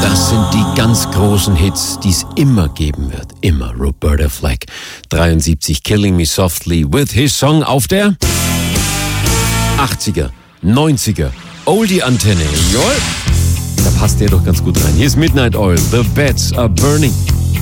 Das sind die ganz großen Hits, die es immer geben wird. Immer. Roberta Flack, 73, Killing Me Softly with his Song auf der 80er, 90er, Oldie-Antenne. Jawohl. Da passt der doch ganz gut rein. Hier ist Midnight Oil, The Beds Are Burning.